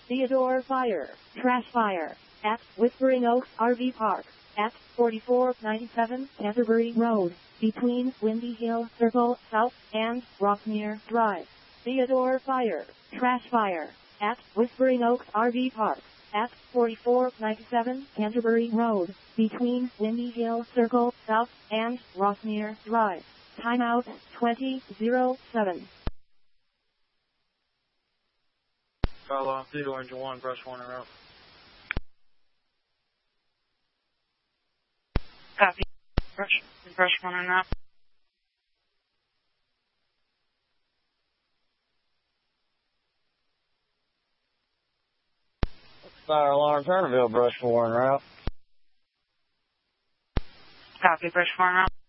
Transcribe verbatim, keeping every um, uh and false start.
Theodore Fire, Trash Fire, at Whispering Oaks R V Park, at forty-four ninety-seven Canterbury Road, between Windy Hill Circle South and Rockmere Drive. Theodore Fire, Trash Fire, at Whispering Oaks R V Park, at forty-four ninety-seven Canterbury Road, between Windy Hill Circle South and Rockmere Drive. Timeout twenty oh seven. Follow Theodore Engine one, brush one and out. Copy. Brush, brush one and out. Fire alarm, Turnerville, brush four and route. Copy, brush four and out.